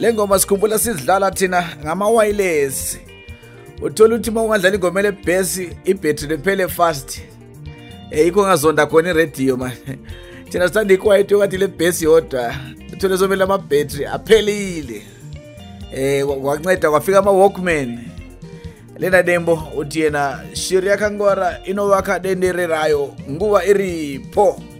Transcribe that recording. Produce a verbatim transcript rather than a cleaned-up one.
Lengoma sikhumbula sidlala thina ngama wireless. Uthola ukuthi mawungadlala ingoma le bass ibattery lephele fast. Eh ikho ngazonda khona iradio man. Thina sithanda iquiet yokathi le bass yodwa. Uthola somela ama battery aphelile. Eh kwanceda kwafika ama Walkman. Lena Dembo uthi yena shiri yakangora inowakha dendererayo nguva iripo.